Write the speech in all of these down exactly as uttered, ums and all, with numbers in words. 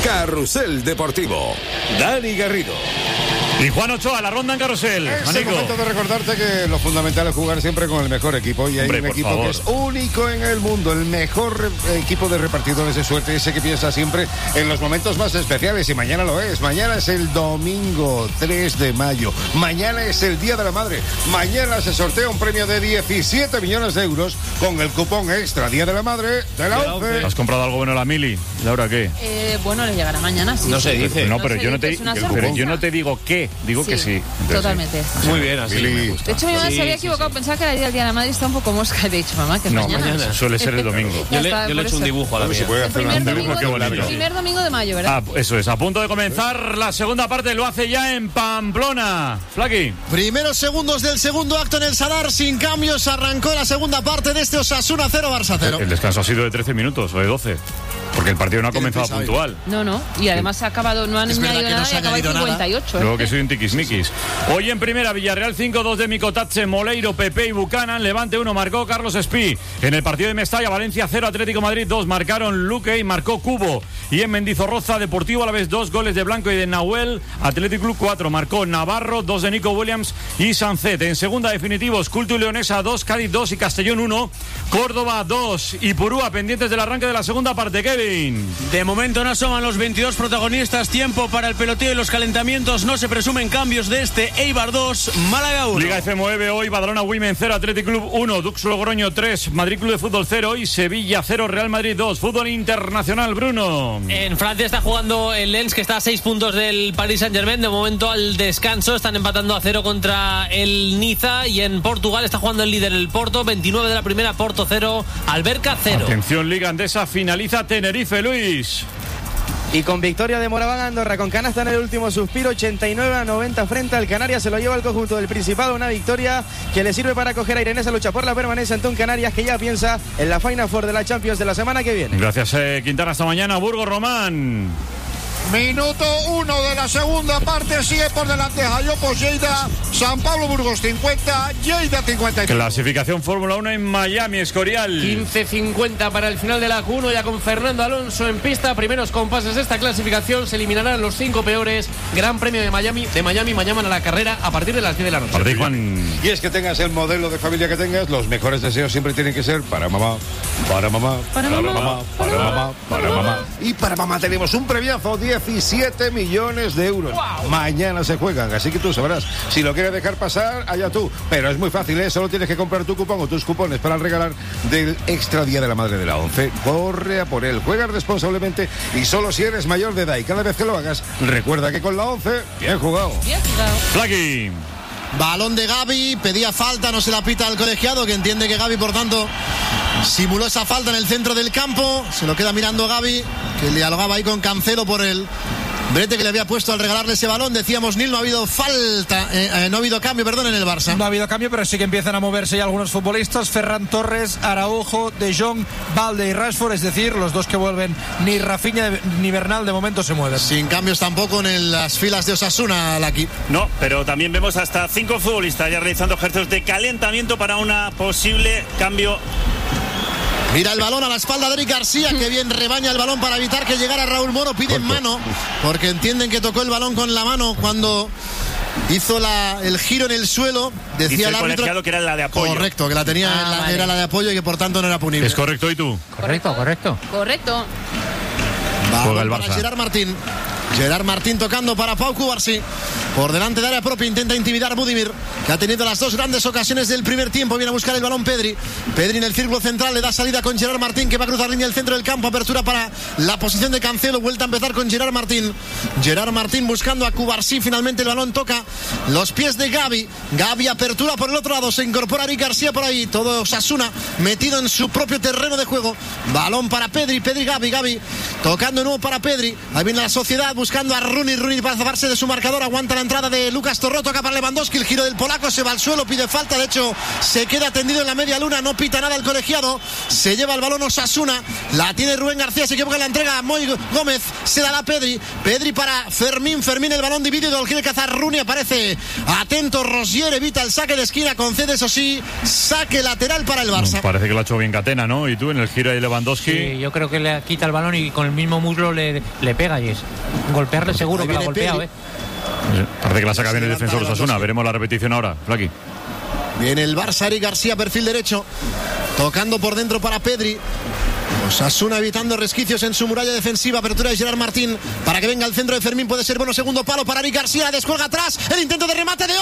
Carrusel Deportivo. Dani Garrido. Y Juan Ochoa, la ronda en Carrusel. Es Manico. el momento de recordarte que lo fundamental es jugar siempre con el mejor equipo. Y hay Hombre, un equipo favor. que es único en el mundo, el mejor re- equipo de repartidores de suerte, ese que piensa siempre en los momentos más especiales. Y mañana lo es. Mañana es el domingo tres de mayo. Mañana es el Día de la Madre. Mañana se sortea un premio de diecisiete millones de euros con el cupón extra Día de la Madre de la ONCE. ¿Has comprado algo bueno a la Mili? ¿Laura qué? Eh, bueno, le llegará mañana, sí. No se sí. dice. No, No pero se yo no dice, te es una pero sorpresa. yo no te digo qué, digo que sí. Entonces, Totalmente. Muy bien, así Mili. me gusta. De hecho, mi mamá Sí, se había sí, equivocado, sí. pensaba que era el Día de la Madre y está un poco mosca. Y le he dicho, mamá, que es No, mañana. mañana. suele ser el domingo. Ya Yo le, está, yo le he por hecho un eso. dibujo a la A ver si mía. puede El hacer primer una dibujo, domingo, qué bonito. el primer domingo de mayo, ¿verdad? Ah, eso es, a punto de comenzar la segunda parte, lo hace ya en Pamplona. Flaky. Primeros segundos del segundo acto en el Sadar, sin cambios, arrancó la segunda parte de este Osasuna cero, Barça cero. El descanso ha sido de trece minutos o de doce, porque el partido no ha Tiene comenzado prisa hoy. puntual. No, no. Y además se ha acabado, no han Es verdad añadido que no nada se y ha acaba el añadido nada. cincuenta y ocho. Luego ¿eh? que soy un tiquismiquis. Hoy en primera, Villarreal cinco dos de Micotatse, Moleiro, Pepe y Buchanan. Levante uno, marcó Carlos Espí. En el partido de Mestalla, Valencia cero, Atlético Madrid dos, marcaron Luque y marcó Cubo. Y en Mendizorroza, Deportivo Alavés dos, goles de Blanco y de Nahuel. Atlético Club cuatro, marcó Navarro, dos de Nico Williams y Sancet. En segunda, definitivos, Culto y Leonesa dos, Cádiz dos y Castellón uno, Córdoba dos y Purúa pendientes del arranque de la segunda parte. Kevin. De momento no asoman los veintidós protagonistas. Tiempo para el peloteo y los calentamientos. No se presumen cambios de este. Eibar dos, Málaga uno. Liga F nueve hoy, Badalona Women cero, Athletic Club uno, Dux Logroño tres, Madrid Club de Fútbol cero y Sevilla cero, Real Madrid dos. Fútbol internacional, Bruno. En Francia está jugando el Lens, que está a seis puntos del Paris Saint-Germain. De momento al descanso están empatando a cero contra el Niza. Y en Portugal está jugando el líder, el Porto, veintinueve de la primera, Porto cero, Alberca cero. Atención, Liga Andesa, finaliza Tenerife, Luis. Y con victoria de Moraván Andorra con canasta en el último suspiro, ochenta y nueve a noventa frente al Canarias, se lo lleva el conjunto del Principado, una victoria que le sirve para coger aire en esa lucha por la permanencia ante un Canarias que ya piensa en la Final Four de la Champions de la semana que viene. Gracias, eh, Quintana, hasta mañana. Burgos Román. Minuto uno de la segunda parte, sigue por delante Jayopo Lleida, San Pablo Burgos cincuenta, Lleida cincuenta y cinco. Clasificación Fórmula uno en Miami, Escorial. quince cincuenta para el final de la Q uno, ya con Fernando Alonso en pista. Primeros compases de esta clasificación, se eliminarán los cinco peores. Gran Premio de Miami, de Miami mañana a la carrera a partir de las diez de la noche. Para ti, Juan. Y es que tengas el modelo de familia que tengas, los mejores deseos siempre tienen que ser para mamá, para mamá, Para mamá, para mamá, para mamá. Y para mamá tenemos un premiazo, diecisiete millones de euros. Mañana se juegan, así que tú sabrás. Si lo quieres dejar pasar, allá tú. Pero es muy fácil, ¿eh? Solo tienes que comprar tu cupón o tus cupones para regalar del Extra Día de la Madre de la ONCE. Corre a por él, juega responsablemente y solo si eres mayor de edad. Y cada vez que lo hagas, recuerda que con la ONCE, bien jugado. Bien jugado. Flaky. Balón de Gavi, pedía falta, no se la pita al colegiado, que entiende que Gavi, por tanto, simuló esa falta en el centro del campo. Se lo queda mirando Gavi, que dialogaba ahí con Cancelo por el brete que le había puesto al regalarle ese balón. Decíamos, Nil, no ha habido falta, eh, eh, no ha habido cambio, perdón, en el Barça. No ha habido cambio, pero sí que empiezan a moverse ya algunos futbolistas. Ferran Torres, Araujo, De Jong, Valde y Rashford, es decir, los dos que vuelven, ni Rafinha ni Bernal de momento se mueven. Sin cambios tampoco en las filas de Osasuna, Laki. No, pero también vemos hasta cinco futbolistas ya realizando ejercicios de calentamiento para una posible cambio. Mira el balón a la espalda de Eric García, que bien rebaña el balón para evitar que llegara Raúl Moro. Piden mano, porque entienden que tocó el balón con la mano cuando hizo la, el giro en el suelo. Decía Dice el el árbitro colegiado que era la de apoyo. Correcto, que la tenía, Ah, en la- vale. era la de apoyo y que por tanto no era punible. ¿Es correcto y tú? Correcto, correcto. Correcto. Balón Juega el para Barça. Gerard Martín. Gerard Martín tocando para Pau Cubarsí. Por delante de área propia intenta intimidar Budimir, que ha tenido las dos grandes ocasiones del primer tiempo. Viene a buscar el balón Pedri. Pedri en el círculo central, le da salida con Gerard Martín, que va a cruzar línea al centro del campo. Apertura para la posición de Cancelo. Vuelta a empezar con Gerard Martín. Gerard Martín buscando a Cubarsí. Finalmente el balón toca los pies de Gavi. Gavi, apertura por el otro lado. Se incorpora Eric García por ahí. Todo Osasuna metido en su propio terreno de juego. Balón para Pedri. Pedri, Gavi. Gavi tocando de nuevo para Pedri. Ahí viene la Sociedad buscando a Rooney. Rooney para zafarse de su marcador. Aguanta la entrada de Lucas Torró. Toca para Lewandowski. El giro del polaco se va al suelo. Pide falta. De hecho, se queda tendido en la media luna. No pita nada el colegiado. Se lleva el balón Osasuna. La tiene Rubén García. Se equivoca en la entrega. Moy Gómez se la da a Pedri. Pedri para Fermín. Fermín el balón dividido. Lo quiere cazar Rooney. Aparece atento Rosier. Evita el saque de esquina. Concede, eso sí, saque lateral para el Barça. Parece que lo ha hecho bien Catena, ¿no? Y tú en el giro de Lewandowski. Sí, yo creo que le quita el balón y con el mismo muslo le, le pega y es golpearle seguro que lo ha golpeado, ¿eh? Parece que la saca bien el defensor Osasuna. Veremos la repetición ahora, Flaqui. Viene el Barça, Eric García, perfil derecho. Tocando por dentro para Pedri. Osasuna evitando resquicios en su muralla defensiva. Apertura de Gerard Martín para que venga al centro de Fermín. Puede ser bueno. Segundo palo para Eric García. La descuelga atrás. El intento de remate de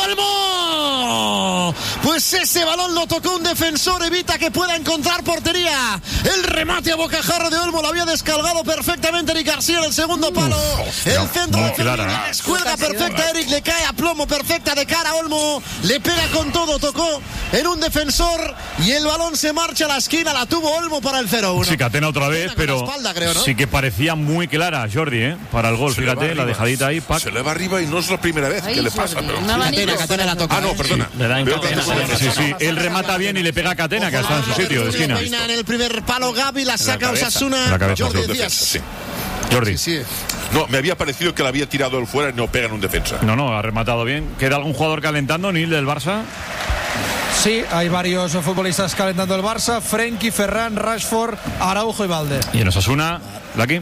Olmo. Pues ese balón lo tocó un defensor. Evita que pueda encontrar portería. El remate a bocajarro de Olmo. Lo había descargado perfectamente Eric García en el segundo palo. Uf, el centro de Fermín. La descuelga perfecta. Eric le cae a plomo. Perfecta de cara a Olmo. Le pega con todo. Tocó en un defensor. Y el balón se marcha a la esquina. La tuvo Olmo para el cero uno. Sí, Catena otra vez, pero espalda, creo, ¿no? Sí que parecía muy clara, Jordi, ¿eh? Para el gol, se fíjate, la dejadita ahí, Pac. Se le va arriba y no es la primera vez. Ay, que le pasa, pero... Catena, Catena la toca. Ah, no, perdona. Le da sí, sí, él remata bien y le pega a Catena, que está en su sitio de esquina. En el primer palo Gavi, la saca Osasuna. La cabeza, Jordi Díaz. Sí. Jordi. Sí, sí. No, me había parecido que le había tirado el fuera y no pega en un defensa. No, no, ha rematado bien. ¿Queda algún jugador calentando, Nil, del Barça? Sí, hay varios futbolistas calentando el Barça. Frenkie, Ferran, Rashford, Araujo y Valde. ¿Y en Osasuna, Laki?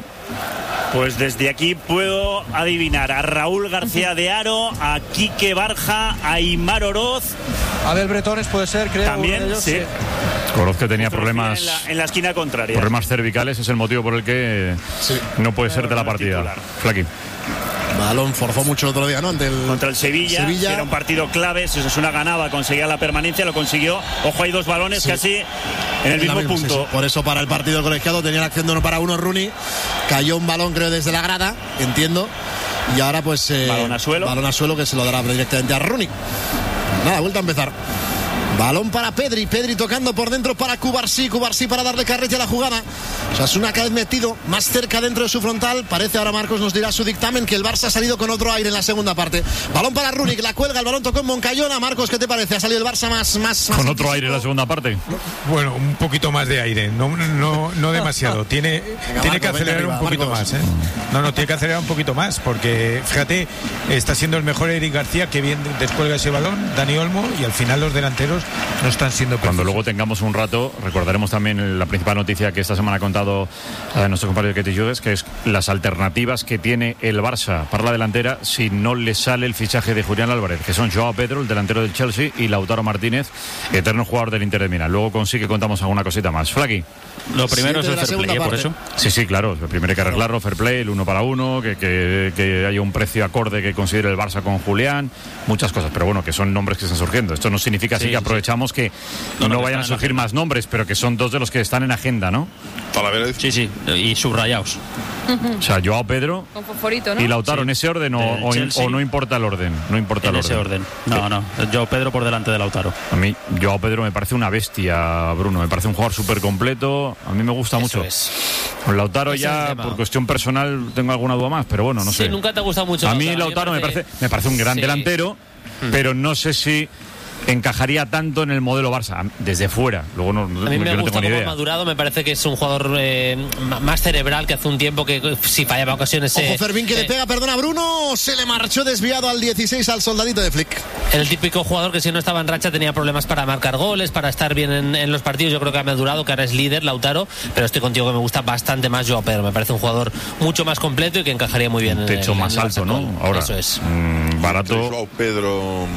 Pues desde aquí puedo adivinar a Raúl García de Haro, a Quique Barja, a Aimar Oroz. Abel Bretones puede ser, creo. También, ellos, sí. sí. Oroz que tenía problemas en la, en la esquina contraria. Problemas cervicales, es el motivo por el que sí. no puede ser de la partida. Flaqui. Balón forzó mucho el otro día, ¿no? Ante el... Contra el Sevilla, Sevilla. Era un partido clave. Si Osasuna ganaba, conseguía la permanencia, lo consiguió. Ojo, hay dos balones sí. casi en el mismo misma, punto. Sí, sí. Por eso para el partido colegiado tenía la acción de uno para uno Rooney. Cayó un balón, creo, desde la grada, entiendo. Y ahora, pues. Eh, balón a suelo. Balón a suelo que se lo dará directamente a Rooney. Nada, vuelta a empezar. Balón para Pedri, Pedri tocando por dentro para Cubarsí, Cubarsí para darle carrete a la jugada. Osasuna cada vez metido más cerca dentro de su frontal. Parece ahora Marcos nos dirá su dictamen que el Barça ha salido con otro aire en la segunda parte. Balón para Runic, la cuelga, el balón tocó en Moncayona. Marcos, ¿qué te parece? ¿Ha salido el Barça más... más, más con otro aire en la segunda parte? Bueno, un poquito más de aire, no, no, no demasiado. Tiene, venga, tiene Marcos, que acelerar arriba, un poquito Marcos. más. ¿eh? No, no, tiene que acelerar un poquito más porque, fíjate, está siendo el mejor Eric García, que bien descuelga ese balón, Dani Olmo, y al final los delanteros no están siendo precisos. Cuando luego tengamos un rato, recordaremos también la principal noticia que esta semana ha contado eh, nuestro compañero Ketty Judes, que es las alternativas que tiene el Barça para la delantera si no le sale el fichaje de Julián Álvarez, que son Joao Pedro, el delantero del Chelsea, y Lautaro Martínez, eterno jugador del Inter de Milán. Luego consigue contamos alguna cosita más. Flaqui. Lo primero es el fair play, ¿eh? Por eso. Sí, sí, claro. Lo primero hay que arreglarlo, fair play, el uno para uno, que, que, que haya un precio acorde que considere el Barça con Julián, muchas cosas, pero bueno, que son nombres que están surgiendo. Esto no significa así sí, que aprovechamos sí. que no, no, no vayan a surgir más nombres, pero que son dos de los que están en agenda, ¿no? Sí, sí, y subrayados. O sea, Joao Pedro con fosforito, ¿no? y Lautaro, sí. ¿en ese orden o, o, o no importa el orden? No importa en el ese orden. orden. No, no. Joao Pedro por delante de Lautaro. A mí, Joao Pedro me parece una bestia, Bruno. Me parece un jugador súper completo. A mí me gusta Eso mucho. Es. Con Lautaro es ya, por cuestión personal, tengo alguna duda más, pero bueno, no sí, sé. Nunca te ha gustado mucho. A mí Lautaro, Lautaro me, parece... me parece me parece un gran sí. delantero, mm. pero no sé si encajaría tanto en el modelo Barça desde fuera. Luego no, a mí me no gusta tengo ni idea. Madurado, me parece que es un jugador eh, más cerebral, que hace un tiempo que si fallaba ocasiones. Ojo, eh, Fermín que eh, le pega, perdona Bruno, se le marchó desviado al dieciséis al soldadito de Flick. El típico jugador que si no estaba en racha tenía problemas para marcar goles, para estar bien en, en los partidos. Yo creo que ha madurado, que ahora es líder, Lautaro, pero estoy contigo que me gusta bastante más Joao Pedro. Me parece un jugador mucho más completo y que encajaría muy bien. Un techo en, más en alto, ¿no? Ahora, eso es. Mmm, barato. Joao Pedro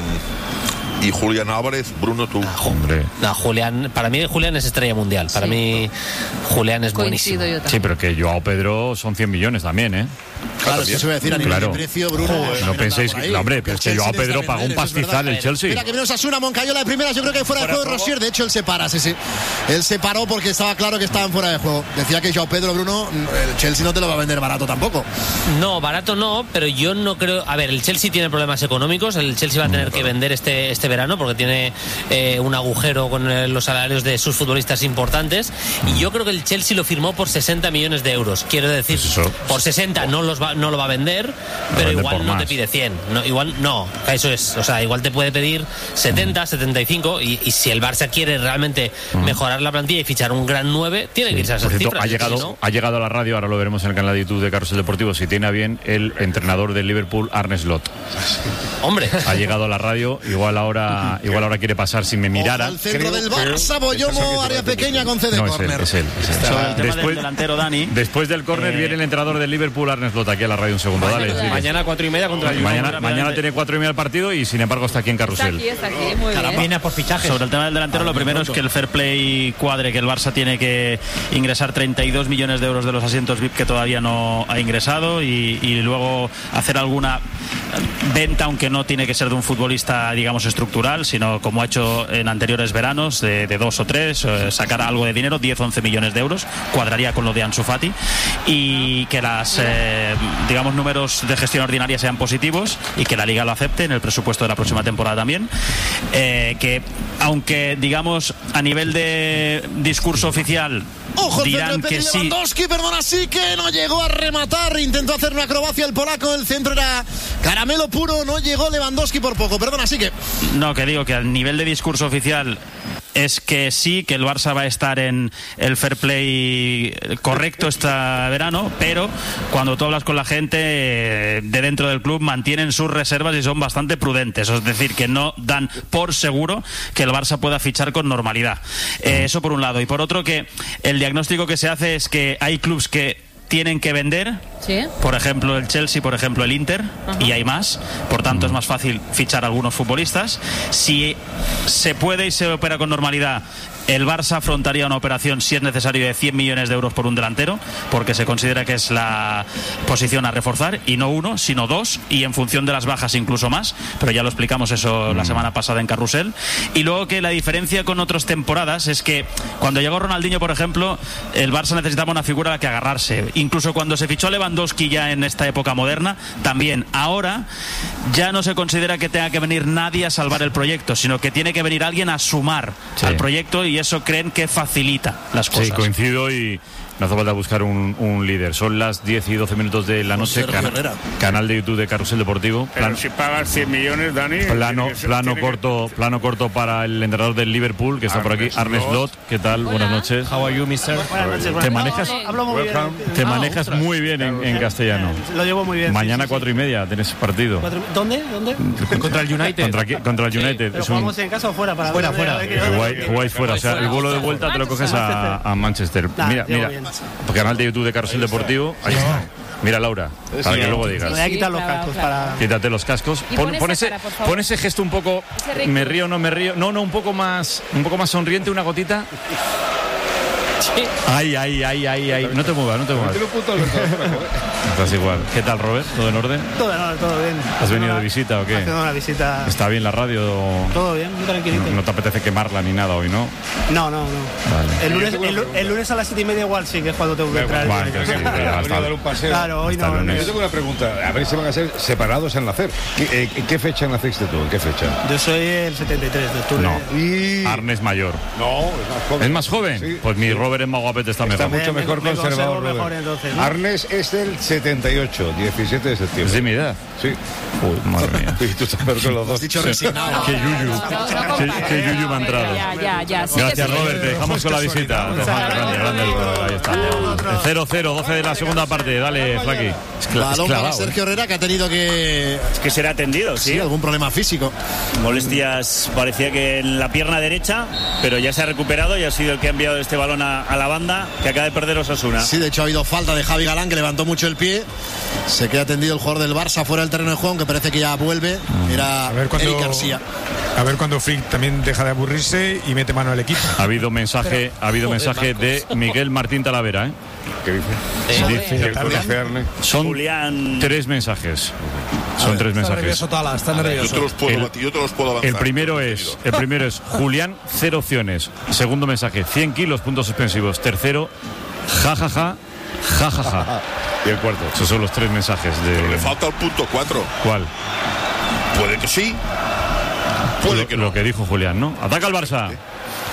y Julián Álvarez, Bruno, tú. Ah, hombre. No, Julián, para mí Julián es estrella mundial. Para sí. mí Julián es Coincido buenísimo. Sí, pero que Joao Pedro son cien millones también, ¿eh? Claro, eso se va a decir a nivel claro. de precio, Bruno. Joder, no penséis que, no, hombre, pero es que Joao Pedro pagó un pastizal el Chelsea. Mira que menos Asuna, Moncayola de primeras, yo creo que fuera de juego de Rosier. De hecho, él se para, sí, sí. Él se paró porque estaba claro que estaban fuera de juego. Decía que Joao Pedro, Bruno, el Chelsea no te lo va a vender barato tampoco. No, barato no, pero yo no creo. A ver, el Chelsea tiene problemas económicos. El Chelsea va a tener que vender este, este verano porque tiene eh, un agujero con eh, los salarios de sus futbolistas importantes. Y yo creo que el Chelsea lo firmó por sesenta millones de euros. Quiero decir, pues por sesenta no, los va, no lo va a vender. Pero igual no más. Te pide cien, no, igual no, eso es, o sea, igual te puede pedir setenta, setenta y cinco y, y si el Barça quiere realmente uh-huh. mejorar la plantilla y fichar un gran nueve, tiene sí. que irse a esas cierto, cifras. Ha llegado, ¿sí, no? ha llegado a la radio, ahora lo veremos en el canal de YouTube de Carrusel Deportivo, si tiene a bien el entrenador del Liverpool, Arne Slot. Hombre. Ha llegado a la radio, igual ahora ahora, igual ahora quiere pasar si me mirara. El centro del Barça, Boyomo, área pequeña con C de No, es él, córner. es él, es él. Sobre el tema Después, del delantero, Dani. después del córner eh, viene el entrenador del Liverpool, Arne Slot, aquí a la radio un segundo. Dale, Mañana, mañana cuatro y media contra el Mañana, mañana tiene cuatro y media el partido y sin embargo está aquí en Carrusel. Está aquí, está aquí, muy bien. Viene por fichajes. Sobre el tema del delantero, lo primero es que el fair play cuadre, que el Barça tiene que ingresar treinta y dos millones de euros de los asientos V I P que todavía no ha ingresado y, y luego hacer alguna venta, aunque no tiene que ser de un futbolista, digamos, estructural, sino como ha hecho en anteriores veranos, de, de dos o tres, eh, sacar algo de dinero, diez, once millones de euros, cuadraría con lo de Ansu Fati, y que las, eh, digamos, números de gestión ordinaria sean positivos y que la Liga lo acepte en el presupuesto de la próxima temporada también, eh, que aunque, digamos, a nivel de discurso oficial Ojo, el dirán centro de que sí. Lewandowski, perdona, sí que no llegó a rematar, intentó hacer una acrobacia el polaco, el centro era caramelo puro, no llegó Lewandowski por poco, perdona, sí que... No, que digo que a nivel de discurso oficial es que sí, que el Barça va a estar en el fair play correcto este verano, pero cuando tú hablas con la gente de dentro del club mantienen sus reservas y son bastante prudentes, es decir, que no dan por seguro que el Barça pueda fichar con normalidad. Eh, eso por un lado. Y por otro, que el diagnóstico que se hace es que hay clubs que tienen que vender, ¿sí? Por ejemplo el Chelsea, por ejemplo el Inter, uh-huh. Y hay más, por tanto es más fácil fichar a algunos futbolistas. Si se puede y se opera con normalidad, el Barça afrontaría una operación, si es necesario, de cien millones de euros por un delantero, porque se considera que es la posición a reforzar, y no uno, sino dos, y en función de las bajas incluso más, pero ya lo explicamos eso la semana pasada en Carrusel. Y luego que la diferencia con otras temporadas es que cuando llegó Ronaldinho, por ejemplo, el Barça necesitaba una figura a la que agarrarse. Incluso cuando se fichó Lewandowski ya en esta época moderna, también. Ahora ya no se considera que tenga que venir nadie a salvar el proyecto, sino que tiene que venir alguien a sumar sí. al proyecto, y eso creen que facilita las cosas. Sí, coincido, y no hace falta buscar un, un líder. Son las diez y doce minutos de la noche. Cana, canal de YouTube de Carrusel Deportivo. Pero plan, si pagas cien millones, Dani. Plano, plano corto, que... plano corto para el entrenador del Liverpool, que está Arne por aquí, Arne Slot. ¿Qué tal? Hola. Buenas noches. How are you, mister? Buenas noches. Te manejas, hablo muy bien. Te manejas muy bien en, en castellano. Lo llevo muy bien. Mañana sí, sí, cuatro y media tienes partido. ¿Cuatro? ¿Dónde? ¿Dónde? Contra el United. Contra, contra el United. Sí, ¿pero es jugamos un... en casa o fuera? Para fuera, fuera. Jugáis fuera. O sea, el vuelo de vuelta te lo coges a, a Manchester. Nah, mira, mira. Canal de YouTube de Carrusel Deportivo. Ahí está. Mira, Laura, para sí, que luego digas. Me voy a quitar los cascos para... Quítate los cascos. Pon, pon, ese, cara, pon ese gesto un poco... Me río, no me río. No, no, un poco más, un poco más sonriente, una gotita. Sí. Ay, ay, ay, ay, ay. No te muevas, no te muevas. Estás igual. ¿Qué tal, Robert? ¿Todo en orden? Todo en orden, todo bien. ¿Has venido de visita o qué? Haciendo una visita. ¿Está bien la radio? Todo bien, muy tranquilito. No, no te apetece quemarla ni nada hoy, ¿no? No, no, no. Vale. El, lunes, el, el lunes a las siete y media igual sí, que es cuando tengo que entrar. Vale, que sí, a dar un paseo. Claro, hoy no. Yo tengo una pregunta. A ver si van a ser separados en nacer. ¿Qué, eh, ¿qué fecha naciste tú? ¿En qué fecha? Yo soy el setenta y tres de octubre. No. Y... Arne es mayor. No, es más joven. ¿Es más joven? Sí. Pues mi Robert es más guapete, está mejor. Está mucho me, mejor me, conservado. me mejor, entonces, ¿no? Arnes es del setenta y ocho, diecisiete de septiembre. ¿Es de mi edad? Sí. Uy, madre mía. Y tú estás con los dos. Has dicho resignado. Qué yuyu. Qué, qué yuyu me ha entrado. Ya, ya, ya. Sí, gracias, Robert. Te dejamos con la visita. Grande, grande. Ahí está. cero cero, doce de la segunda parte. Dale, Flaqui. Balón para Sergio Herrera, que ha tenido que... Es que será atendido, sí. Sí, algún problema físico. Molestias, parecía que en la pierna derecha, pero ya se ha recuperado y ha sido el que ha enviado este balón a, a la banda, que acaba de perder Osasuna. Sí, de hecho ha habido falta de Javi Galán, que levantó mucho el pie. Se queda atendido el jugador del Barça fuera del terreno de juego, que parece que ya vuelve. Era Eric García. A ver cuando Frick también deja de aburrirse y mete mano al equipo. Ha habido mensaje, ha habido mensaje de Miguel Martín Talavera, ¿eh? ¿Qué dice? Eh, dice Son Julián... tres mensajes. Son ver, tres está mensajes. Nervioso, Tala, está nervioso. Yo te los puedo, el, yo te los puedo avanzar. El primero es, el primero es Julián, cero opciones. Segundo mensaje, cien kilos, puntos suspensivos. Tercero, jajaja, jajaja. Y el cuarto. Esos son los tres mensajes de... Pero le falta el punto cuatro. ¿Cuál? Puede que sí. Puede lo, que no. Lo que dijo Julián, ¿no? Ataca al Barça.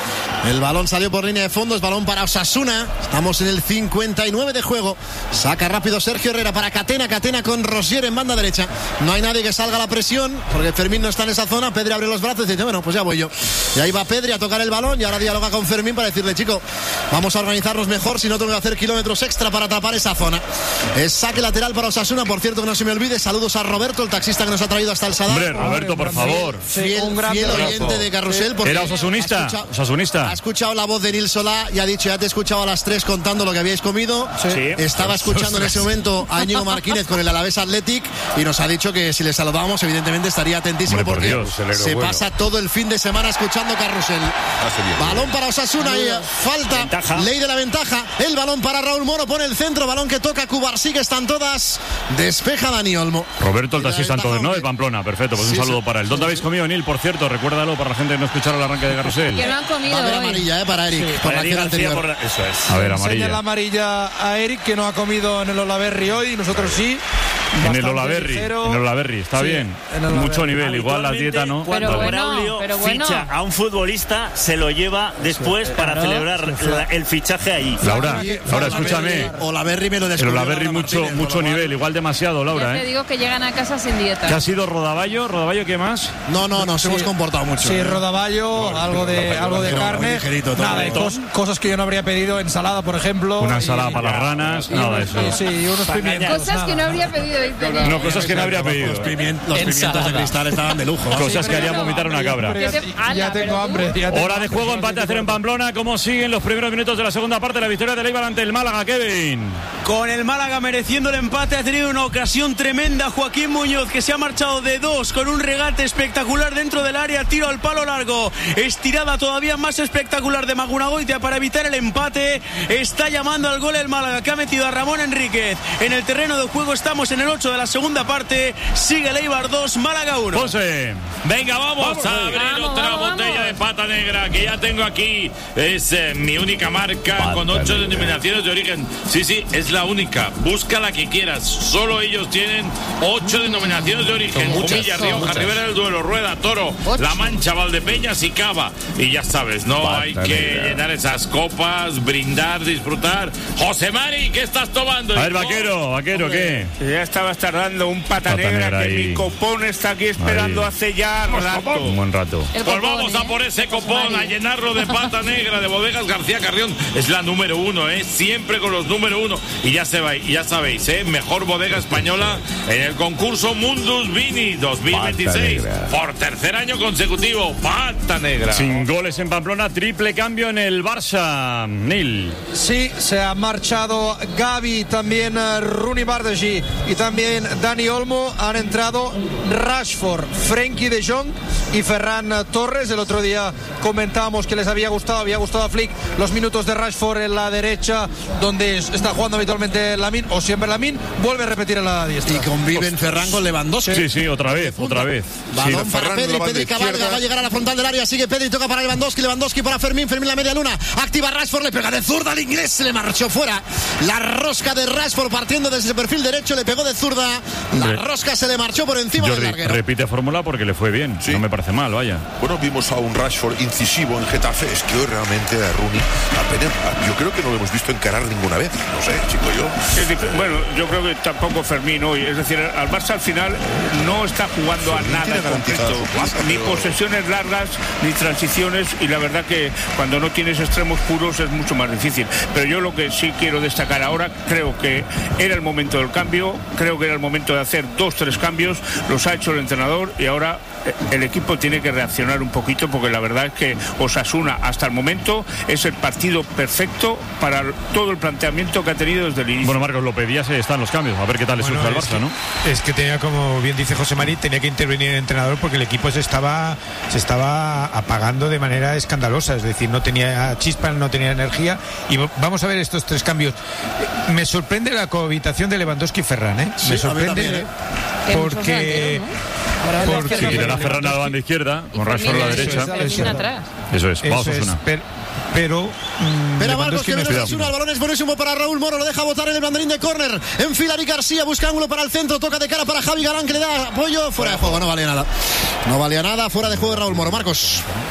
El balón salió por línea de fondo, es balón para Osasuna. Estamos en el cincuenta y nueve de juego. Saca rápido Sergio Herrera para Catena, Catena con Rosier en banda derecha. No hay nadie que salga a la presión, porque Fermín no está en esa zona. Pedri abre los brazos y dice, bueno, pues ya voy yo. Y ahí va Pedri a tocar el balón y ahora dialoga con Fermín para decirle, chico, vamos a organizarnos mejor, si no tengo que hacer kilómetros extra para tapar esa zona. Es saque lateral para Osasuna, por cierto, que no se me olvide. Saludos a Roberto, el taxista que nos ha traído hasta el Sadar. Hombre, Roberto, por favor. Fiel, un gran fiel abrazo. oyente de Carrusel. Era osasunista. Ha escuchado, osasunista. ha escuchado la voz de Nil Solá y ha dicho, ya te he escuchado a las tres contando lo que habíais comido. Sí. Estaba escuchando en ese momento a Íñigo Martínez con el Alavés Athletic y nos ha dicho que si le saludábamos, evidentemente estaría atentísimo. Hombre, por porque Dios, se bueno. pasa todo el fin de semana escuchando Carrusel. Balón para Osasuna y falta. Ventaja. Ley de la ventaja. El balón para Raúl Moro, pone el centro, balón que toca Cubarsí, que están todas. Despeja Dani Olmo. Roberto, el Y la taxista ventaja, entonces, ¿no? hombre. De Pamplona, perfecto, pues Sí, un saludo sí. para él. ¿Dónde habéis comido, Nil? Por cierto, recuérdalo para la gente que no escuchara el arranque de Carrusel. Que no han comido Va a haber hoy. amarilla, eh, para Eric. Por Para la Eric acción García, anterior. por la- eso es. A ver, Enseña amarilla. la amarilla a Eric, que no ha comido en el Olaberry hoy, y nosotros sí. En el Bastante Olaberry, ligero. en el Olaberry, está Sí, bien. en el Mucho Olaberry. nivel, igual la dieta, ¿no? Cuando Pero bueno, Braulio pero bueno. ficha a un futbolista, se lo lleva después para claro. celebrar la- el fichaje ahí. Laura, Laura, escúchame. Olaberry me lo El descubrió Olaberry Laura mucho, Martínez, mucho con lo cual- nivel, igual demasiado, Ya Laura, te ¿eh? digo que llegan a casa sin dieta. ¿Qué ha sido Rodaballo? ¿Rodaballo qué más? No, no, nos hemos comportado mucho. Sí, rodaballo, algo de, algo de no, carne. muy ligerito, todo. Nada, y cos- cosas que yo no habría pedido, ensalada, por ejemplo. Una ensalada y- para las ranas, y nada de unos- eso. Sí, y unos pimientos. Cosas que no nada. habría pedido, dice Nil. No, cosas que no habría pedido. Los, pimien- los pimientos de Ensalada. cristal estaban de lujo. Cosas Sí, que pero harían ya vomitar tengo una cabra. hambre, Que Ya, te- ya Ala, tengo pero hambre. tú- ya tengo Hora de hambre, juego, solo empate a cero en Pamplona. ¿Cómo siguen los primeros minutos de la segunda parte? La victoria del Eibar ante el Málaga, Kevin. Con el Málaga mereciendo el empate, ha tenido una ocasión tremenda Joaquín Muñoz, que se ha marchado de dos con un regate espectacular dentro del área, tiro al palo largo, estirada todavía más espectacular de Magunagoitia para evitar el empate. Está llamando al gol el Málaga, que ha metido a Ramón Enríquez en el terreno de juego. Estamos en el ocho de la segunda parte. Sigue el Eibar dos, Málaga uno. Ponce. Venga, vamos, a abrir Vamos, otra vamos, botella vamos. de pata negra que ya tengo aquí. Es eh, mi única marca con ocho denominaciones de origen. Sí, sí, es la única. Busca la que quieras. Solo ellos tienen ocho denominaciones de origen. Son muchas, Jumilla, son Rioja, muchas. Ribera del Duero, Rueda, Toro, Ocho. La Mancha, Valdepeñas y Cava. Y ya sabes, no Pata hay que negra. llenar esas copas, brindar, disfrutar. José Mari, ¿qué estás tomando? A ver, hijo? vaquero, vaquero, ¿qué? Ya estabas tardando un pata, Pata negra, negra que ahí. mi copón está aquí esperando Ahí. hace ya rato. Un buen rato. El Pues copón, vamos ¿eh? a por ese copón, Mari. a llenarlo de pata negra de Bodegas García Carrión. Es la número uno, ¿eh? Siempre con los número uno. Y ya, se va, y ya sabéis, ¿eh? Mejor bodega española en el concurso Mundus Vini dos mil veintiséis. Pata negra. Por tercer año consecutivo. Pata negra. Sin goles en Pamplona, triple cambio en el Barça. Nil. Sí, se ha marchado Gavi, también eh, Rooney Bardghji y también Dani Olmo. Han entrado Rashford, Frenkie de Jong y Ferran Torres. El otro día comentábamos que les había gustado, había gustado a Flick los minutos de Rashford en la derecha, donde está jugando habitualmente Lamine, o siempre Lamine, vuelve a repetir en la diestra. Y conviven Ferran con Lewandowski. Sí, sí, otra vez, otra vez. Balón Sí, para Ferran Pedri, lo va Pedri de cabalga, izquierda. va a llegar a la frontal del área, sigue Pedri, toca para Lewandowski, Lewandowski para Fermín, Fermín la media luna, activa Rashford, le pega de zurda al inglés, se le marchó fuera. La rosca de Rashford partiendo desde el perfil derecho, le pegó de zurda, la Hombre. rosca se le marchó por encima del Jordi, larguero. repite fórmula porque le fue bien. No me parece mal, vaya. Bueno, vimos a un Rashford incisivo en Getafe. Es que hoy realmente a Rooney apenas, yo creo que no lo hemos visto encarar ninguna vez. No sé, chico, yo. Es dif- Bueno, yo creo que tampoco Fermín hoy. Es decir, al Barça al final no está jugando a Fermín nada tiene concreto. garantizada su plaza, Ni pero- posesiones largas, ni transiciones. Y la verdad que cuando no tienes extremos puros es mucho más difícil. Pero yo lo que sí quiero destacar ahora, creo que era el momento del cambio. Creo que era el momento de hacer dos, tres cambios. Los ha hecho el entrenador y ahora eh, el equipo tiene que reaccionar un poquito, porque la verdad es que Osasuna hasta el momento es el partido perfecto para todo el planteamiento que ha tenido desde el inicio. Bueno, Marcos, lo pedías, eh, están los cambios. A ver qué tal le Bueno, surge al es Barça, que- ¿no? Es que tenía, como bien dice José María, tenía que intervenir el entrenador porque el equipo se estaba, se estaba apagando de manera escandalosa. Es decir, no tenía chispa, no tenía energía. Y vamos a ver estos tres cambios. Eh, Me sorprende la cohabitación de Lewandowski y Ferran, ¿eh? Sí, Me a mí sorprende también, ¿eh? Que muchos porque... delanteros, porque Si quieren a Ferran a la banda izquierda, con Rashford a la Fermín, derecha. eso es, Fermín atrás. Eso es, vamos Eso a es, Osasuna. pero, pero mm, Espera Marcos, Lewandowski que me viene cuidado. Osasuna, el balón es buenísimo para Raúl Moro, lo deja botar en el banderín de córner, enfila Eric García, busca ángulo para el centro, toca de cara para Javi Galán, que le da apoyo, fuera de juego, no valía nada. No valía nada, fuera de juego de Raúl Moro. Marcos.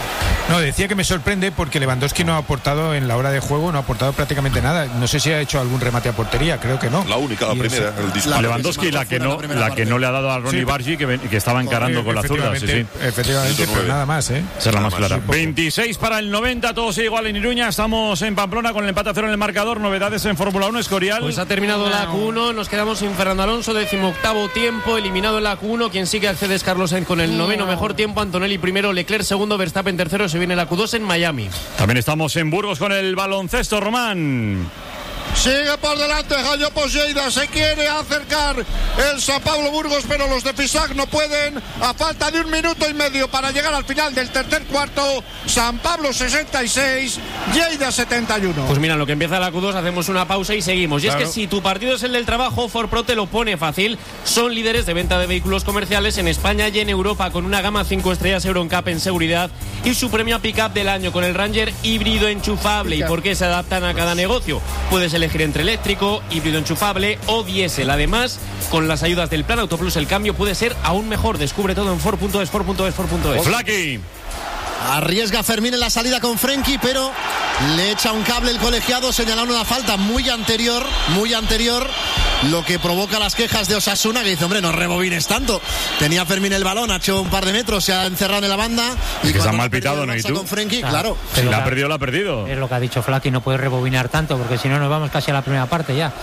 No, decía que me sorprende porque Lewandowski no ha aportado en la hora de juego, no ha aportado prácticamente nada. No sé si ha hecho algún remate a portería, creo que no. La única, la Y primera, eso- el disparo. A Lewandowski la que no la que no le ha dado a Ronnie Sí. Bargi, que, ven- que estaba encarando con la zurda. Sí, sí. Efectivamente, pero nada más, ¿eh? Esa es la más Nada clara. sí, poco. veintiséis para el noventa, todo sigue igual en Iruña. Estamos en Pamplona con el empate a cero en el marcador. Novedades en Fórmula uno, Escorial. Pues ha terminado la Q uno, nos quedamos sin Fernando Alonso, decimoctavo tiempo, eliminado en la Q uno, quien sí que accede es Carlos Sainz con el noveno mejor tiempo, Antonelli primero, Leclerc segundo, Verstappen tercero, se viene la Q dos en Miami. También estamos en Burgos con el baloncesto, Román. Sigue por delante Gallo Lleida, se quiere acercar el San Pablo Burgos, pero los de Pisac no pueden. A falta de un minuto y medio para llegar al final del tercer cuarto, San Pablo sesenta y seis, Lleida setenta y uno. Pues mira, en lo que empieza la Q dos hacemos una pausa y seguimos. Y Claro. es que si tu partido es el del trabajo, Ford Pro te lo pone fácil. Son líderes de venta de vehículos comerciales en España y en Europa, con una gama cinco estrellas Euro N C A P en seguridad y su premio a pick-up del año con el Ranger híbrido enchufable. ¿Y por qué se adaptan a cada negocio? Puedes elegir entre eléctrico, híbrido enchufable o diésel. Además, con las ayudas del Plan Autoplus, el cambio puede ser aún mejor. Descubre todo en Ford punto es, Ford punto es, Ford punto es. Flaky. Arriesga Fermín en la salida con Frenkie, pero le echa un cable el colegiado, señalando una falta muy anterior, muy anterior, lo que provoca las quejas de Osasuna, que dice, hombre, no rebobines tanto. Tenía Fermín el balón, ha hecho un par de metros, se ha encerrado en la banda. Y que se cuando han mal ha perdido pitado, el ¿no? ¿Y Barça tú? con Frenkie, Claro. claro. Si la ha perdido, la ha perdido. Es lo que ha dicho Flaky, no puede rebobinar tanto, porque si no nos vamos casi a la primera parte ya.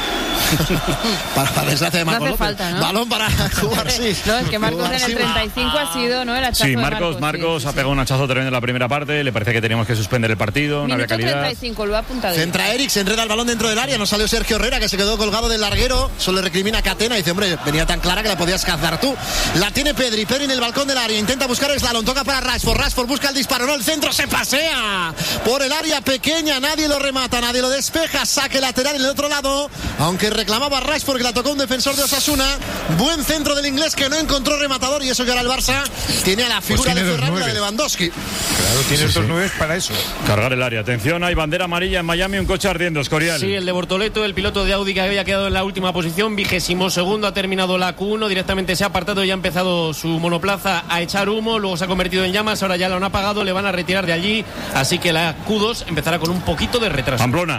para, para desgracia de No Marco hace López. falta, ¿no? Balón para jugar, sí. No, es que Marcos en el treinta y cinco ha sido, ¿no? El hachazo Sí, de Marcos, Marcos sí, ha sí, pegado un hachazo tremendo en la primera parte. Le parece que teníamos que suspender el partido, no había Minuto calidad. treinta y cinco, lo ha apuntado. Centra Eric, se enreda el balón dentro del área, no salió Sergio Herrera, que se quedó colgado del larguero, solo le recrimina a Catena y dice, hombre, venía tan clara que la podías cazar tú. La tiene Pedri, Pedri en el balcón del área, intenta buscar el slalom, toca para Rashford, Rashford busca el disparo, no, el centro se pasea por el área pequeña, nadie lo remata, nadie lo despeja, saque lateral en el otro lado, aunque reclamaba Rashford que la tocó un defensor de Osasuna, buen centro del inglés que no encontró rematador, y eso que ahora el Barça tiene a la figura tiene de dos Ferran y la nueves. de Lewandowski. Claro, tienes Sí, dos sí. nueve para eso. Cargar el área. Atención, hay bandera amarilla en Miami, un coche ardiendo, Escorial. Sí, el de Bortoleto, el piloto de Audi que había quedado en la última posición, vigésimo segundo, ha terminado la Q uno, directamente se ha apartado y ha empezado su monoplaza a echar humo, luego se ha convertido en llamas, ahora ya lo han apagado, le van a retirar de allí, así que la Q dos empezará con un poquito de retraso. Pamplona.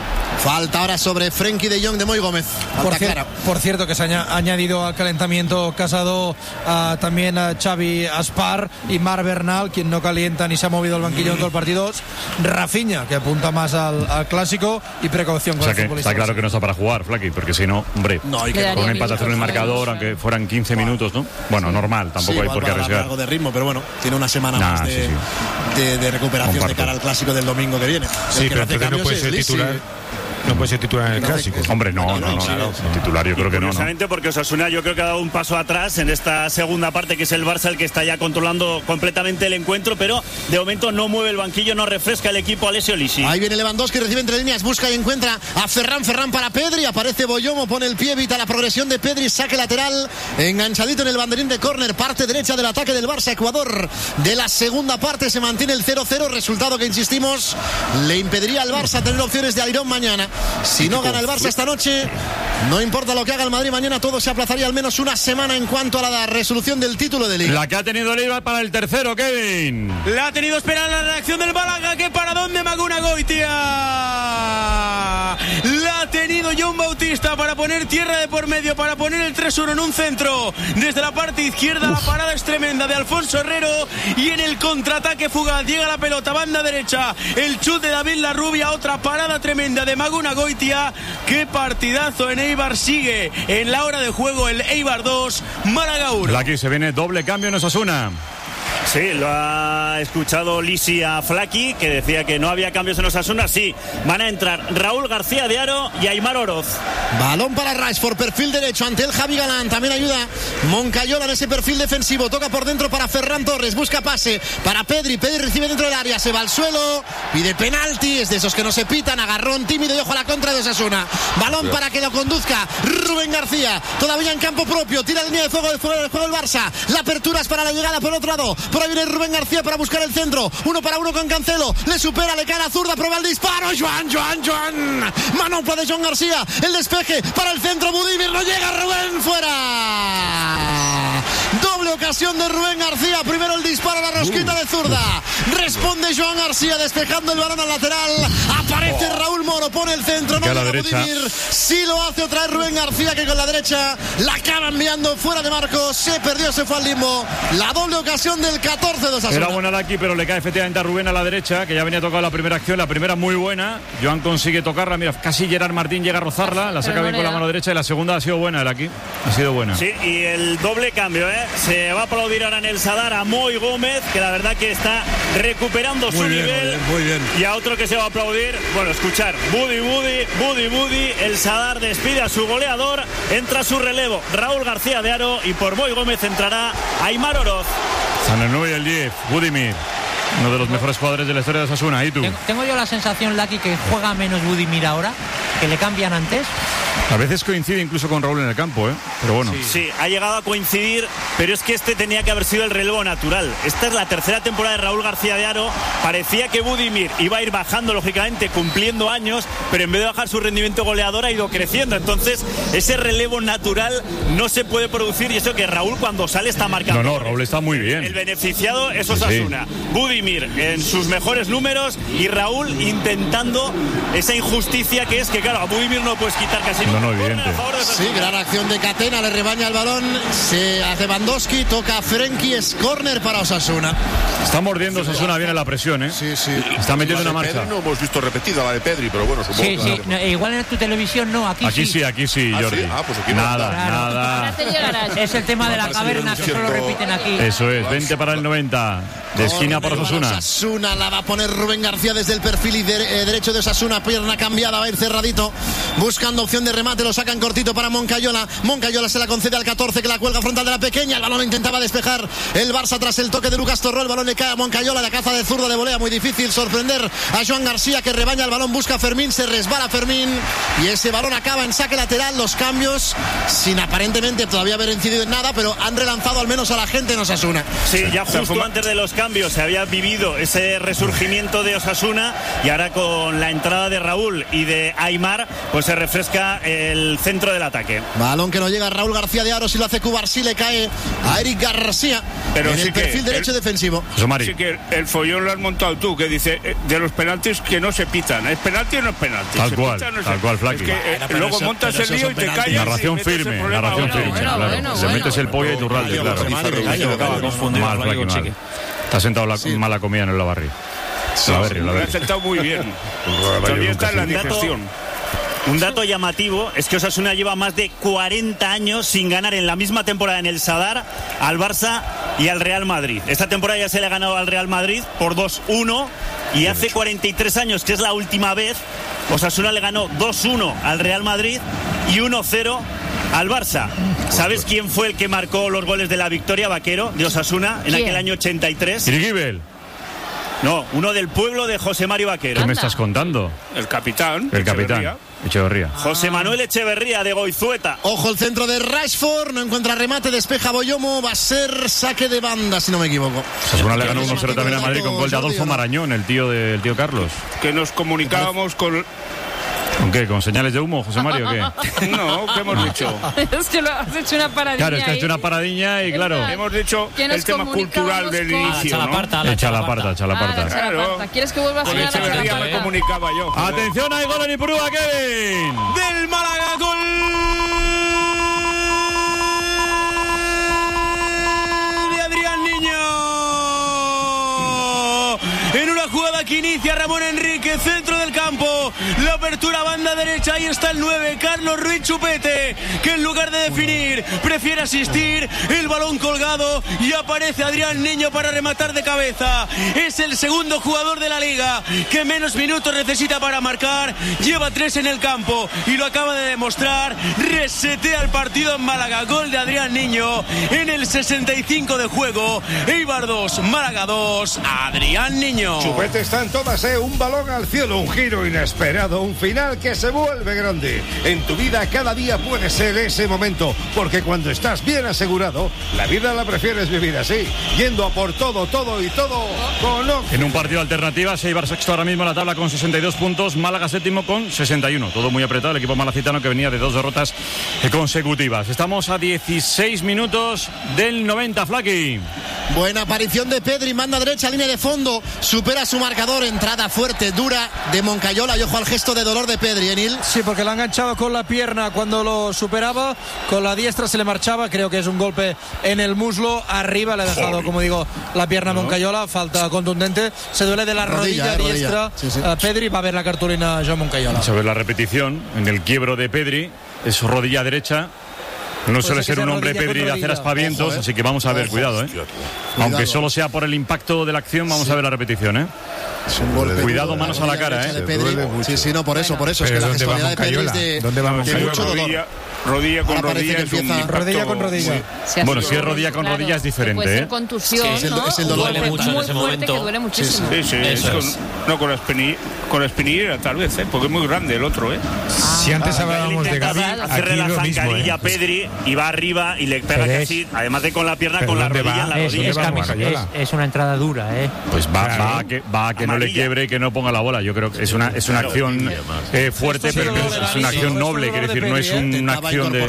Falta ahora sobre Frenkie de Jong de Moy Gómez. Falta Por, cier- clara. por cierto, que se ha añadido al calentamiento Casado a, también a Xavi Aspar y Mar Bernal, quien no calienta ni se ha movido al banquillo en todo el partido. Rafinha, que apunta más al, al clásico, y precaución O con sea el que futbolista. está claro que no está para jugar, Flaky, porque si no, hombre, No, hay que- Le con daría un empate a cero en el minutos, marcador, claro. aunque fueran quince minutos, ¿no? Bueno, normal, tampoco Sí, hay igual por qué para darle arriesgar. algo de ritmo, pero bueno, tiene una semana Nah, más sí, de, sí. de- de recuperación Comparto. de cara al clásico del domingo que viene. El Sí, que pero no hace entonces no cambios puede es ser Lisi. titular. No puede ser titular en el clásico. Hombre, no, no, no. claro. Titular yo creo que no, ¿no? Curiosamente, porque Osasuna yo creo que ha dado un paso atrás en esta segunda parte, que es el Barça el que está ya controlando completamente el encuentro, pero de momento no mueve el banquillo, no refresca el equipo Alessio Lisi. Ahí viene Lewandowski, recibe entre líneas, busca y encuentra a Ferran, Ferran para Pedri, aparece Boyomo, pone el pie, evita la progresión de Pedri, saque lateral, enganchadito en el banderín de córner, parte derecha del ataque del Barça, Ecuador de la segunda parte, se mantiene el cero cero, resultado que insistimos, le impediría al Barça tener opciones de alirón mañana. Si no gana el Barça esta noche, no importa lo que haga el Madrid mañana, todo se aplazaría al menos una semana en cuanto a la resolución del título de Liga. La que ha tenido el Eibar para el tercero, Kevin. La ha tenido esperar la reacción del Málaga. ¿Qué para dónde Maguna Goitia? La ha tenido John Bautista para poner tierra de por medio, para poner el tres uno en un centro. Desde la parte izquierda la parada es tremenda de Alfonso Herrero, y en el contraataque fugaz llega la pelota, banda derecha, el chute de David Larrubia, otra parada tremenda de Maguna Goitia. Qué partidazo en Eibar, sigue en la hora de juego el Eibar dos, Málaga uno. Aquí se viene doble cambio en Osasuna. Sí, lo ha escuchado Lisi a Flaky, que decía que no había cambios en Osasuna. Sí, van a entrar Raúl García de Aro y Aimar Oroz. Balón para Rashford, perfil derecho ante el Javi Galán, también ayuda Moncayola en ese perfil defensivo, toca por dentro para Ferran Torres, busca pase para Pedri, Pedri recibe dentro del área, se va al suelo, pide penalti, es de esos que no se pitan, agarrón tímido y ojo a la contra de Osasuna. Balón para que lo conduzca Rubén García, todavía en campo propio, tira línea de fuego de fuego del juego el Barça, la apertura es para la llegada por otro lado, por ahí viene Rubén García para buscar el centro, uno para uno con Cancelo, le supera, le cae la zurda, prueba el disparo, Joan, Joan, Joan, manopla de Joan García, el despeje para el centro, Budimir, no llega, Rubén, fuera. Doble ocasión ocasión de Rubén García. Primero el disparo a la rosquita de zurda. Responde Joan García despejando el balón al lateral. Aparece oh. Raúl Moro, pone el centro. No llega Budimir. Sí lo hace otra vez Rubén García, que con la derecha la acaba enviando fuera de marco. Se perdió, se fue al limbo. La doble ocasión del catorce de Osasuna. Era buena la aquí, pero le cae efectivamente a Rubén a la derecha, que ya venía tocado la primera acción. La primera muy buena. Joan consigue tocarla. Mira, casi Gerard Martín llega a rozarla. La saca bien con la mano derecha. Y la segunda ha sido buena, el aquí. Ha sido buena. Sí, y el doble cambio, ¿eh? Se va a aplaudir ahora en el Sadar a Moy Gómez, que la verdad que está recuperando muy su bien, nivel. Muy bien, muy bien. Y a otro que se va a aplaudir. Bueno, escuchar. Budi, Budi, Budi, Budi. El Sadar despide a su goleador. Entra su relevo Raúl García de Aro. Y por Moy Gómez entrará Aimar Oroz. San el nueve y el diez. Budimir. Uno de los mejores jugadores de la historia de Osasuna. ¿Y tú? Tengo, tengo yo la sensación, Lucky, que juega menos Budimir ahora, que le cambian antes. A veces coincide incluso con Raúl en el campo, ¿eh? Pero bueno. Sí. sí, ha llegado a coincidir, pero es que este tenía que haber sido el relevo natural. Esta es la tercera temporada de Raúl García de Aro. Parecía que Budimir iba a ir bajando, lógicamente, cumpliendo años, pero en vez de bajar su rendimiento goleador ha ido creciendo. Entonces, ese relevo natural no se puede producir, y eso que Raúl cuando sale está marcando. No, no, Raúl está muy bien. El beneficiado es Osasuna. Sí. Budimir en sus mejores números y Raúl intentando esa injusticia que es que, claro, a Budimir no puedes quitar casi no, no, evidente. Sí, gran acción de Catena, le rebaña el balón, se hace Bandowski, toca a Frenkie, es córner para Osasuna. Está mordiendo Osasuna bien en la presión, ¿eh? Sí, sí. Está metiendo una marcha. Pedri no hemos visto repetida la de Pedri, pero bueno, supongo sí, que... Sí, no, igual en tu televisión no, aquí, aquí sí. sí. Aquí sí, ¿Ah, Jordi. sí? Ah, pues aquí nada, no nada. Es el tema de la caverna, que solo repiten aquí. Eso es, veinte para el noventa. De esquina para Osasuna. Osasuna la va a poner Rubén García desde el perfil y de, eh, derecho de Osasuna, pierna cambiada, va a ir cerradito, buscando opción de remate, lo sacan cortito para Moncayola. Moncayola se la concede al catorce, que la cuelga frontal de la pequeña, el balón intentaba despejar el Barça tras el toque de Lucas Torró, el balón le cae a Moncayola, la caza de zurda de volea, muy difícil sorprender a Joan García, que rebaña el balón, busca a Fermín, se resbala Fermín y ese balón acaba en saque lateral. Los cambios, sin aparentemente todavía haber incidido en nada, pero han relanzado al menos a la gente en Osasuna. Sí, ya justo antes de los cambios se había vivido ese resurgimiento de Osasuna, y ahora con la entrada de Raúl y de Aimar pues se refresca el centro del ataque. Balón que no llega a Raúl García de Aro, si lo hace Cubarsí le cae a Eric García, pero en sí el perfil derecho el, defensivo. Sí que el follón lo has montado tú, que dice de los penaltis que no se pitan. ¿Es penalti o no es penalti? Tal cual, pita, no tal se... cual, Flaqui. Es que, eh, bueno, luego montas el lío y te callas. Narración y firme, narración firme. Bueno, claro. bueno, se bueno, metes el pollo y tu ralde, claro. Mal, Flaqui, mal. Te has sentado la sí. mala comida en el Lavarri. Sí, la Berri, la Berri. Me ha sentado muy bien. Todavía está en la digestión. Un dato llamativo es que Osasuna lleva más de cuarenta años sin ganar en la misma temporada en el Sadar al Barça y al Real Madrid. Esta temporada ya se le ha ganado al Real Madrid por dos uno, y hace cuarenta y tres años, que es la última vez, Osasuna le ganó dos uno al Real Madrid y uno cero al Barça. ¿Sabes quién fue el que marcó los goles de la victoria, Vaquero, de Osasuna en aquel año ochenta y tres? Irigibel. No, uno del pueblo de José Mario Vaquero. ¿Qué me estás contando? El capitán. El capitán. Echeverría. José Manuel Echeverría de Goizueta. Ojo el centro de Rashford, no encuentra remate, despeja Boyomo, va a ser saque de banda, si no me equivoco. Osasuna le ganó uno cero también a Madrid con gol de Adolfo Marañón, el tío del tío Carlos. Que nos comunicábamos con... ¿Con qué? ¿Con señales de humo, José Mario, o qué? No, ¿qué hemos dicho? Es que lo has hecho una paradilla. Claro, es que has hecho una paradilla y claro. Hemos dicho el tema cultural del con... inicio, ¿no? Echa la parta, echa la parta. Claro. ¿Quieres que vuelva a sonar? Con Echeverría me comunicaba yo. Atención, hay gol en Ipurúa, Kevin. Del Málaga, gol de Adrián Niño. En una jugada que inicia Ramón Enrique, centro del campo, la apertura banda derecha, ahí está el nueve, Carlos Ruiz Chupete, que en lugar de definir prefiere asistir, el balón colgado y aparece Adrián Niño para rematar de cabeza. Es el segundo jugador de la liga que menos minutos necesita para marcar, lleva tres en el campo y lo acaba de demostrar. Resetea el partido en Málaga, gol de Adrián Niño en el sesenta y cinco de juego. Eibar dos, Málaga dos, Adrián Niño. Chupete está en todas, ¿eh? Un balón al cielo, un giro y inesperado, un final que se vuelve grande. En tu vida cada día puede ser ese momento, porque cuando estás bien asegurado, la vida la prefieres vivir así, yendo a por todo, todo y todo con Oxford. En un partido alternativa, Eibar sexto ahora mismo en la tabla con sesenta y dos puntos, Málaga séptimo con sesenta y uno. Todo muy apretado, el equipo malacitano que venía de dos derrotas consecutivas. Estamos a dieciséis minutos del noventa, Flaky. Buena aparición de Pedri, manda derecha, línea de fondo, supera su marcador, entrada fuerte, dura de Moncayola, y ojo al gesto de dolor de Pedri, Enil. Sí, porque lo ha enganchado con la pierna cuando lo superaba, con la diestra se le marchaba, creo que es un golpe en el muslo, arriba le ha dejado, Joder. como digo, la pierna a Moncayola, falta contundente, se duele de la rodilla, rodilla eh, diestra, rodilla. Sí, sí. Uh, Pedri va a ver la cartulina Joan Moncayola. Sobre la repetición, en el quiebro de Pedri, es rodilla derecha. No pues suele ser un hombre Pedri de hacer aspavientos, Ojo, eh. así que vamos a ver, Ojo, cuidado, ¿eh? Aunque cuidado. solo sea por el impacto de la acción, vamos sí. a ver la repetición, ¿eh? Cuidado, manos a la cara, ¿eh? Sí, sí, no, por eso, por eso. Es que la gestualidad de Pedri es de, ¿Dónde vamos de mucho dolor. Rodilla con Ahora rodilla, es un rodilla con rodilla. Sí, bueno, si es rodilla con claro, rodilla es diferente. Puede ser ¿eh? contusión, sí, es el, ¿no? es el dolor. Duele mucho en ese momento. Que duele muchísimo. Sí, sí, sí con, no con la, espinilla, con la espinillera tal vez, ¿eh? Porque es muy grande el otro, ¿eh? Ah, si antes ah, hablábamos de Gavi, hacerle la zancadilla a Pedri y va arriba y le pega casi, además de con la pierna, con la rodilla en la rodilla. Es, es, es una entrada dura, ¿eh? Pues va, va a que, va a que no le quiebre y que no ponga la bola. Yo creo que es una, es una acción eh, fuerte, pero es una acción noble, quiere decir, no es una acción de...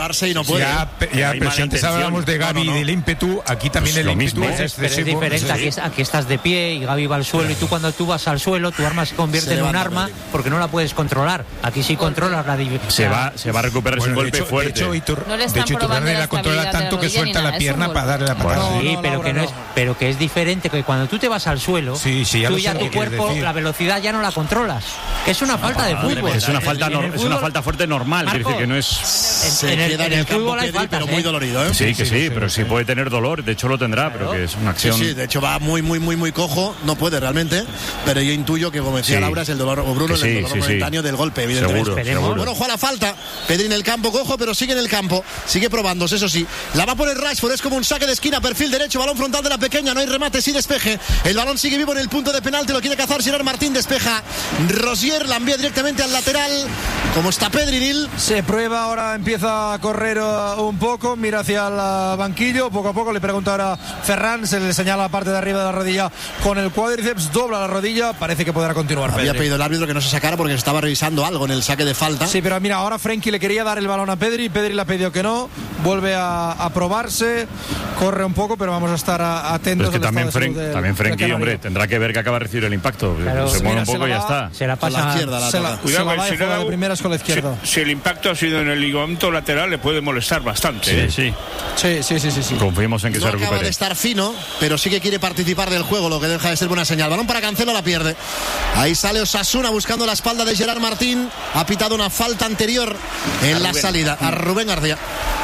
Ya, pero si antes hablábamos de Gavi y del ímpetu, aquí también pues el ímpetu mismo, es excesivo. Pero es diferente, aquí, aquí estás de pie y Gavi va al suelo, y tú cuando tú vas al suelo, tu arma se convierte se en un arma porque no la puedes controlar. Aquí sí controlas la división. Se va, se va a recuperar bueno, sin golpe hecho, fuerte. De hecho, Itur, no de hecho Iturralde la controla tanto que suelta la pierna para darle la patada. Bueno, sí, pero que no es, pero que es diferente, que cuando tú te vas al suelo, sí, sí, ya tú ya tu cuerpo, la velocidad ya no la controlas. Es una falta de fútbol. Es una falta, es una falta fuerte normal, quiere decir que no es. En el fútbol hay falta, pero muy dolorido, ¿eh? Sí, que sí, sí, sí pero sí, sí puede tener dolor, de hecho lo tendrá, claro. Pero que es una acción... Sí, sí, de hecho va muy, muy, muy, muy cojo, no puede realmente, pero yo intuyo que, como decía sí. Laura, es el dolor, o Bruno, sí, el dolor sí, momentáneo sí. del golpe, evidentemente. Seguro, seguro. Bueno, juega la falta, Pedri en el campo, cojo, pero sigue en el campo, sigue probándose, eso sí. La va a poner Rashford, es como un saque de esquina, perfil derecho, balón frontal de la pequeña, no hay remate, sí despeje. El balón sigue vivo en el punto de penalti, lo quiere cazar Gerard Martín, despeja Rosier, la envía directamente al lateral. ¿Cómo está Pedri, Nil? Se prueba, ahora empieza a correr uh, un poco, mira hacia el banquillo, poco a poco le pregunta ahora Ferran, se le señala la parte de arriba de la rodilla con el cuádriceps, dobla la rodilla, parece que podrá continuar. Había Pedri. pedido el árbitro que no se sacara porque estaba revisando algo en el saque de falta. Sí, pero mira, ahora Frenkie le quería dar el balón a Pedri, Pedri le ha pedido que no, vuelve a, a probarse, corre un poco, pero vamos a estar a, atentos. Pero es que también, Fren del, también Frenkie, hombre, tendrá que ver que acaba de recibir el impacto, claro, se mueve un poco y ya está. Se la pasa a la izquierda, la se la, Cuidado, se la va si de primeras con la izquierda. Si, si el impacto ha sido en el ligamento lateral, le puede molestar bastante. Sí, ¿eh? sí. Sí, sí, sí, sí, sí. Confiemos en que no se recupere. Acaba de estar fino, pero sí que quiere participar del juego, lo que deja de ser buena señal. Balón para Cancelo, la pierde. Ahí sale Osasuna buscando la espalda de Gerard Martín. Ha pitado una falta anterior en la salida a Rubén García.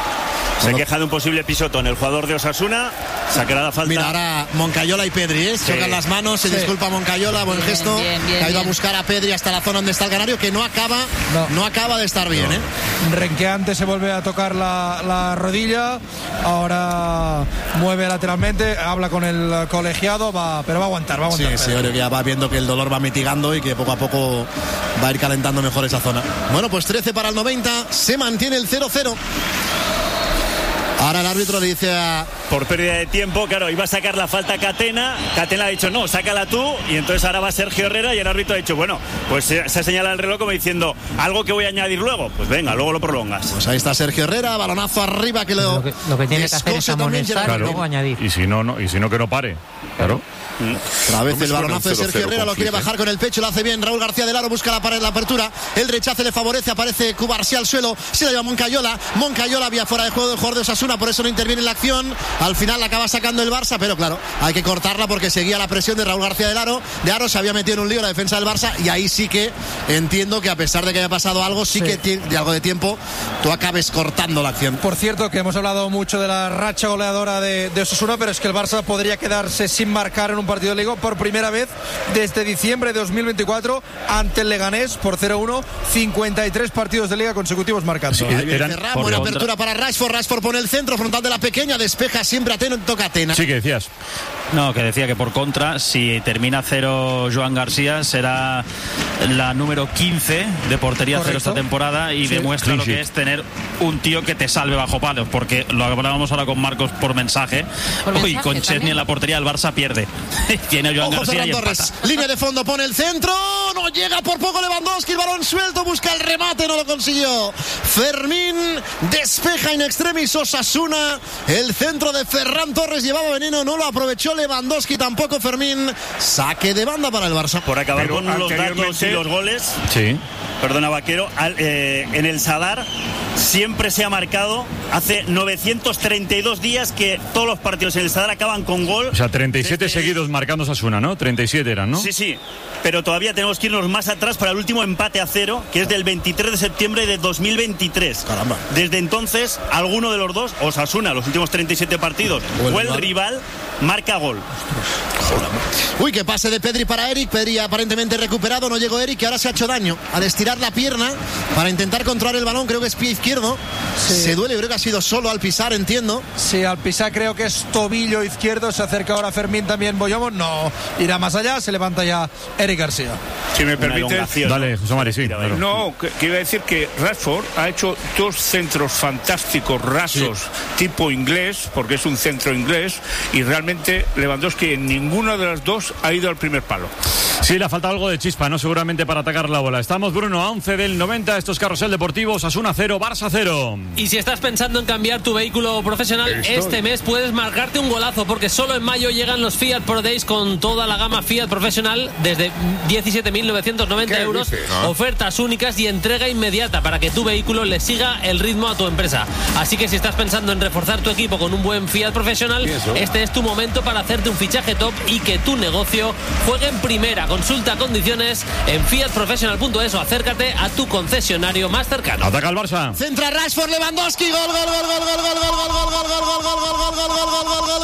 Se bueno. queja de un posible pisotón el jugador de Osasuna, sacará la falta. Mira, ahora Moncayola y Pedri, ¿eh? Sí. Chocan las manos, se sí. disculpa Moncayola, buen bien, gesto. Bien, bien, ha ido bien. a buscar a Pedri hasta la zona donde está el canario, que no acaba, no, no acaba de estar bien, no. ¿eh? Renqueante se vuelve a tocar la, la rodilla, ahora mueve lateralmente, habla con el colegiado, va, pero va a aguantar, va a aguantar. Sí, sí, creo que ya va viendo que el dolor va mitigando y que poco a poco va a ir calentando mejor esa zona. Bueno, pues trece para el noventa, se mantiene el cero cero. Ahora el árbitro le dice a... Por pérdida de tiempo, claro, iba a sacar la falta Catena. Catena ha dicho, no, sácala tú. Y entonces ahora va Sergio Herrera y el árbitro ha dicho, bueno, pues se, se señala el reloj como diciendo, algo que voy a añadir luego. Pues venga, luego lo prolongas. Pues ahí está Sergio Herrera, balonazo arriba que lo... Lo que, lo que tiene que hacer es amonestar claro. y luego añadir. Y si no, no, y si no que no pare, claro. Otra vez el balonazo de Sergio Herrera, lo quiere bajar con el pecho, lo hace bien. Raúl García del Aro busca la pared, la apertura. El rechace le favorece, aparece Cubarsí al suelo. Se la lleva Moncayola. Moncayola había fuera de juego del jugador de Osasuna, por eso no interviene en la acción. Al final la acaba sacando el Barça, pero claro, hay que cortarla porque seguía la presión de Raúl García del Aro. De Aro se había metido en un lío la defensa del Barça y ahí sí que entiendo que a pesar de que haya pasado algo, sí, sí. que t- de algo de tiempo tú acabes cortando la acción. Por cierto, que hemos hablado mucho de la racha goleadora de, de Osasuna, pero es que el Barça podría quedarse sin marcar en un partido de Liga por primera vez desde diciembre de dos mil veinticuatro ante el Leganés por cero uno, cincuenta y tres partidos de Liga consecutivos marcando. Sí, eran, buena apertura para Rashford, Rashford pone el centro frontal de la pequeña, despeja siempre atento Catena. Sí, que decías. No, que decía que por contra, si termina cero Joan García, será la número quince de portería Correcto. cero esta temporada y Sí. demuestra lo Sí, que sí. es tener un tío que te salve bajo palos, porque lo hablábamos ahora con Marcos por mensaje. Por Uy, mensaje con Chesney también. en la portería el Barça pierde. Tiene a Joan Ojo García Ferran y empata. Torres, línea de fondo, pone el centro, no llega por poco Lewandowski, el balón suelto, busca el remate, no lo consiguió. Fermín despeja in extremis Osasuna, el centro de Ferran Torres llevaba veneno, no lo aprovechó Lewandowski, tampoco Fermín, saque de banda para el Barça. Por acabar Pero con los datos y anteriormente- los goles, Sí. perdona Vaquero, al- eh, en el Sadar siempre se ha marcado, hace novecientos treinta y dos días que todos los partidos en el Sadar acaban con gol. O sea, treinta y siete Desde- seguidos marcando Osasuna, ¿no? treinta y siete eran, ¿no? Sí, sí, pero todavía tenemos que irnos más atrás para el último empate a cero, que es del veintitrés de septiembre de dos mil veintitrés. Caramba. Desde entonces, alguno de los dos, Osasuna, los últimos treinta y siete partidos, O el o el rival. rival, marca gol. Uy, que pase de Pedri para Eric, Pedri aparentemente recuperado, no llegó Eric, que ahora se ha hecho daño al estirar la pierna para intentar controlar el balón, creo que es pie izquierdo, Sí. se duele, creo que ha sido solo al pisar, entiendo. Sí, al pisar creo que es tobillo izquierdo, se acerca ahora Fermín también Boyomo, no irá más allá, se levanta ya Eric García. Si me Una permite. elongación, ¿no? Dale, José Mari, sí. claro. No, que, que iba a decir que Rashford ha hecho dos centros fantásticos, rasos, tipo inglés, porque es un centro inglés, y realmente Lewandowski en ninguna de las dos ha ido al primer palo. Sí, le ha faltado algo de chispa, ¿no? Seguramente para atacar la bola. Estamos, Bruno, a once del noventa. Esto es Carrusel Deportivo. Osasuna cero, Barça cero. Y si estás pensando en cambiar tu vehículo profesional, Estoy. este mes puedes marcarte un golazo, porque solo en mayo llegan los Fiat Pro Days con toda la gama Fiat Profesional desde diecisiete mil novecientos noventa ¿Qué euros. dices? Ah. Ofertas únicas y entrega inmediata para que tu vehículo le siga el ritmo a tu empresa. Así que si estás pensando en reforzar tu equipo con un buen Fiat Profesional, ¿Y eso? este es tu momento para hacerte un fichaje top y que tu negocio juegue en primera. Consulta condiciones en fiat professional punto es o acércate a tu concesionario más cercano. Ataca al Barça. Centra Rashford, Lewandowski, gol, gol, gol, gol, gol, gol, gol, gol, gol, gol, gol, gol, gol, gol, gol, gol, gol,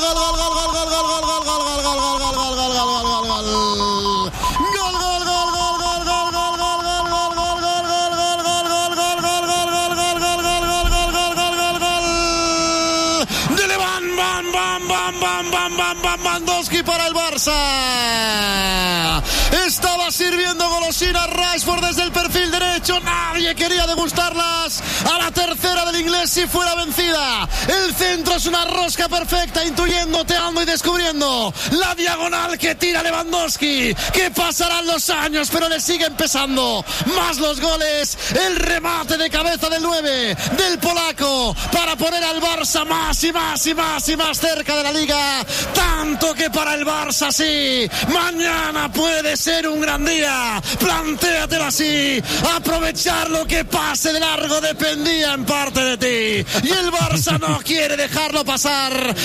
Lewandowski para el Barça. Estaba sirviendo golosina Rashford desde el perfil derecho. Nadie quería degustarlas. A la tercera del inglés si fuera vencida. El centro es una rosca perfecta, intuyendo, teando y descubriendo la diagonal que tira Lewandowski. Que pasarán los años, pero le siguen pesando más los goles. El remate de cabeza del nueve del polaco para poner al Barça más y más y más y más cerca de la liga. Tanto que para el Barça sí, mañana puede ser un gran día. Plantéatelo así. Aprovechar lo que pase de largo dependía en parte de ti. Y el Barça no quiere dejarlo pasar.